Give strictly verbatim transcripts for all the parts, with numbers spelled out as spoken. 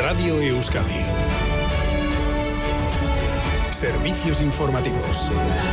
Radio Euskadi. Servicios informativos.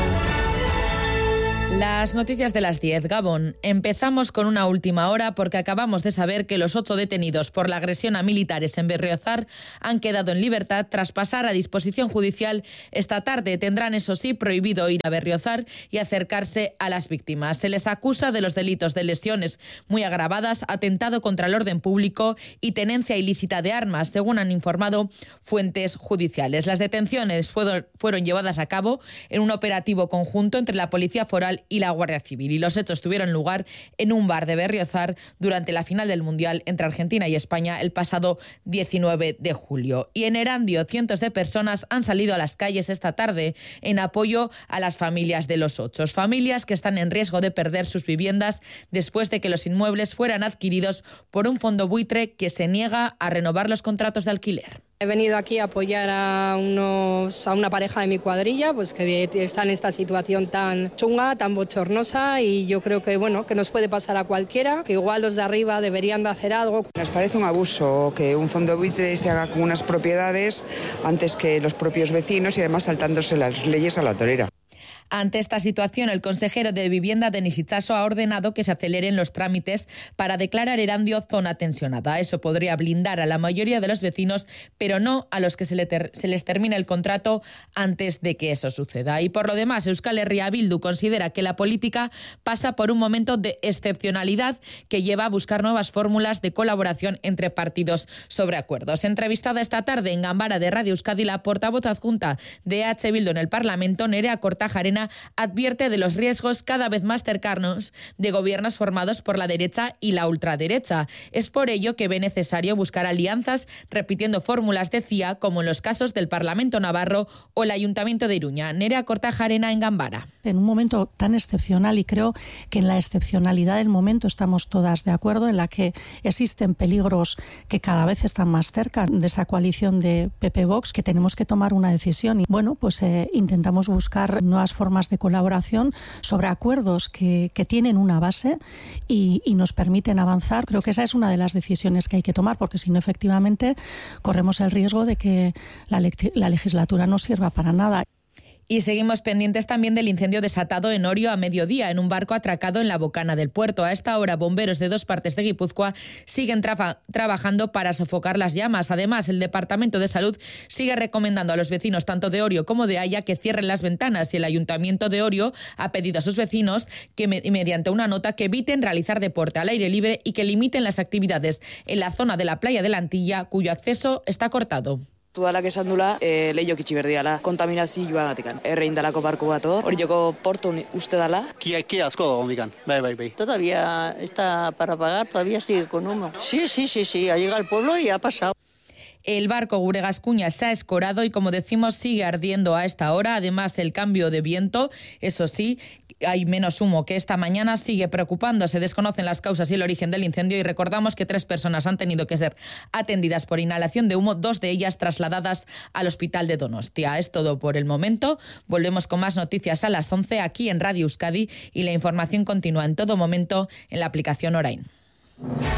Las noticias de las diez, Gabón. Empezamos con una última hora porque acabamos de saber que los ocho detenidos por la agresión a militares en Berriozar han quedado en libertad tras pasar a disposición judicial esta tarde. Tendrán, eso sí, prohibido ir a Berriozar y acercarse a las víctimas. Se les acusa de los delitos de lesiones muy agravadas, atentado contra el orden público y tenencia ilícita de armas, según han informado fuentes judiciales. Las detenciones fueron, fueron llevadas a cabo en un operativo conjunto entre la Policía Foral y la Guardia Civil, y los hechos tuvieron lugar en un bar de Berriozar durante la final del Mundial entre Argentina y España el pasado diecinueve de julio. Y en Erandio, cientos de personas han salido a las calles esta tarde en apoyo a las familias de los ocho. Familias que están en riesgo de perder sus viviendas después de que los inmuebles fueran adquiridos por un fondo buitre que se niega a renovar los contratos de alquiler. He venido aquí a apoyar a, unos, a una pareja de mi cuadrilla, pues que está en esta situación tan chunga, tan bochornosa, y yo creo que bueno que nos puede pasar a cualquiera, que igual los de arriba deberían de hacer algo. Nos parece un abuso que un fondo buitre se haga con unas propiedades antes que los propios vecinos y además saltándose las leyes a la torera. Ante esta situación, el consejero de Vivienda, Denis Itxaso, ha ordenado que se aceleren los trámites para declarar Erandio zona tensionada. Eso podría blindar a la mayoría de los vecinos, pero no a los que se, le ter- se les termine el contrato antes de que eso suceda. Y por lo demás, Euskal Herria Bildu considera que la política pasa por un momento de excepcionalidad que lleva a buscar nuevas fórmulas de colaboración entre partidos sobre acuerdos. Entrevistada esta tarde en Ganbara de Radio Euskadi, la portavoz adjunta de E H Bildu en el Parlamento, Nerea Kortajarena, advierte de los riesgos cada vez más cercanos de gobiernos formados por la derecha y la ultraderecha. Es por ello que ve necesario buscar alianzas repitiendo fórmulas, decía, como en los casos del Parlamento Navarro o el Ayuntamiento de Iruña. Nerea Kortajarena en Ganbara. En un momento tan excepcional, y creo que en la excepcionalidad del momento estamos todas de acuerdo, en la que existen peligros que cada vez están más cerca de esa coalición de P P-Vox, que tenemos que tomar una decisión. Y bueno, pues eh, intentamos buscar nuevas formas de colaboración sobre acuerdos que, que tienen una base y, y nos permiten avanzar. Creo que esa es una de las decisiones que hay que tomar, porque si no, efectivamente, corremos el riesgo de que la, le- la legislatura no sirva para nada. Y seguimos pendientes también del incendio desatado en Orio a mediodía en un barco atracado en la bocana del puerto. A esta hora, bomberos de dos partes de Guipúzcoa siguen trafa- trabajando para sofocar las llamas. Además, el Departamento de Salud sigue recomendando a los vecinos tanto de Orio como de Haya que cierren las ventanas, y el Ayuntamiento de Orio ha pedido a sus vecinos que me- mediante una nota que eviten realizar deporte al aire libre y que limiten las actividades en la zona de la playa de la Antilla, cuyo acceso está cortado. Tudalak esan dula, e, lehiok itxi berdiala, kontaminazioagatik. Errein dalako barku bat hor, hori joko portu uste dala. Kia, kia asko ondikan, bai, bai, bai. Todavía está para pagar, todavía sigue con humo. Sí, sí, sí, sí, ha llegado al pueblo y ha pasado. El barco Guregascuña se ha escorado y, como decimos, sigue ardiendo a esta hora. Además, el cambio de viento, eso sí, hay menos humo que esta mañana, sigue preocupando. Se desconocen las causas y el origen del incendio, y recordamos que tres personas han tenido que ser atendidas por inhalación de humo, dos de ellas trasladadas al hospital de Donostia. Es todo por el momento. Volvemos con más noticias a las once aquí en Radio Euskadi, y la información continúa en todo momento en la aplicación Orain.